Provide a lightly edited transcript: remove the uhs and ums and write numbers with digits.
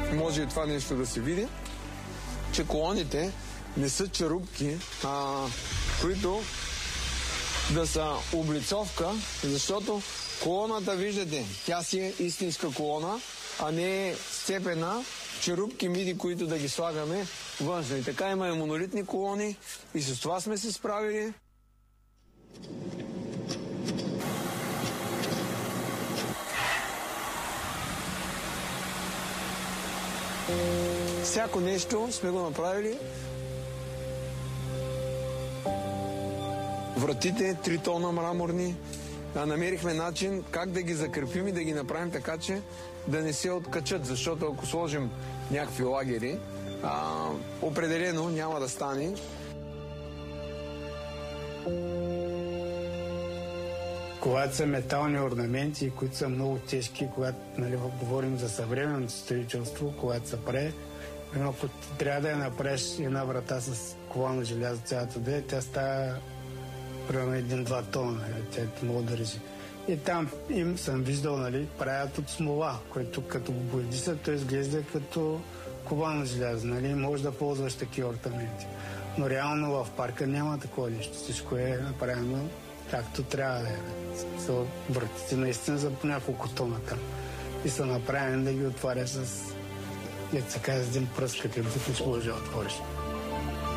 може и това нещо да се види, че колоните не са черупки, които да са облицовка, защото колоната, виждате, тя си е истинска колона, а не е сцепена черупки миди, които да ги слагаме външно. И така има и монолитни колони и с това сме се справили. Всяко нещо сме го направили. Вратите 3 тона мраморни. Намерихме начин как да ги закрепим и да ги направим така, че да не се откачат, защото ако сложим някакви лагери, определено няма да стане. Когато са метални орнаменти, които са много тежки, когато говорим за съвременното строителство, когато се прави, ако трябва да я направиш една врата с ковано желязо цялата да е, тя става примерно 1-2 тона, тя много държи. И там им съм виждал, правят от смола, което като го боядиса, то изглежда като ковано желязо, може да ползваш такива орнаменти. Но реално в парка няма такова нещо. Всичко е направено както трябва да е. Вратите наистина за по няколко тона там. И са направени да ги отваря с един пръст, като ти сложи отвориш.